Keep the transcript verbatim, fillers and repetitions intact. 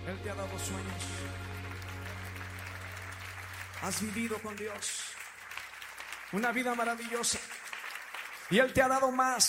Él te ha dado sueños. Has vivido con Dios una vida maravillosa y Él te ha dado más.